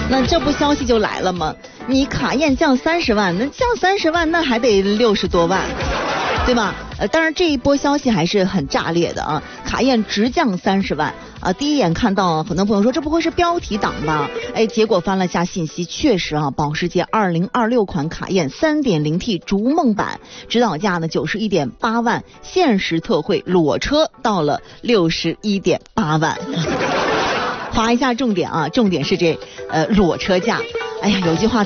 那这不消息就来了吗？你卡宴降30万，那降30万那还得60多万，对吧？当然这一波消息还是很炸裂的啊，卡宴直降30万啊！第一眼看到很多朋友说这不会是标题党吧？结果翻了下信息，确实啊，保时捷2026款卡宴 3.0T 逐梦版指导价呢91.8万，限时特惠裸车到了61.8万。划一下重点啊，重点是这裸车价。哎呀，有句话